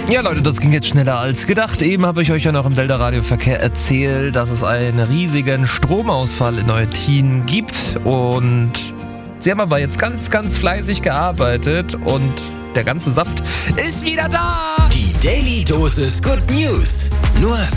Ja Leute, das ging jetzt schneller als gedacht. Eben habe ich euch ja noch im Delta-Radio-Verkehr erzählt, dass es einen riesigen Stromausfall in Eutin gibt. Und sie haben aber jetzt ganz, ganz fleißig gearbeitet und der ganze Saft ist wieder da. Die Daily Dosis Good News. Nur